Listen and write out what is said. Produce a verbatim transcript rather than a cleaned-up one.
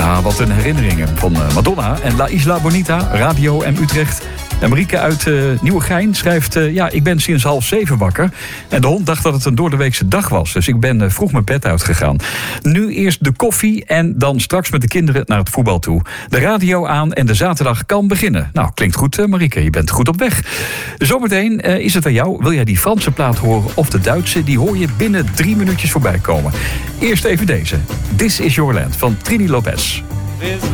Ja, wat een herinneringen van Madonna en La Isla Bonita, Radio M Utrecht. En Marieke uit uh, Nieuwegein schrijft... Uh, ja, ik ben sinds half zeven wakker. En de hond dacht dat het een doordeweekse dag was. Dus ik ben uh, vroeg mijn bed uitgegaan. Nu eerst de koffie en dan straks met de kinderen naar het voetbal toe. De radio aan en de zaterdag kan beginnen. Nou, klinkt goed, uh, Marieke. Je bent goed op weg. Zometeen uh, is het aan jou. Wil jij die Franse plaat horen of de Duitse? Die hoor je binnen drie minuutjes voorbij komen. Eerst even deze. This is Your Land van Trini Lopez. This